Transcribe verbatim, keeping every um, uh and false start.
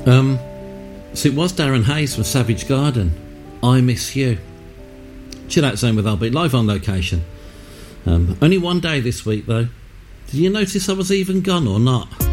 Um, so it was Darren Hayes from Savage Garden. I Miss You. Chill Out Zone with L B, live on location. Um, only one day this week though. Did you notice I was even gone or not?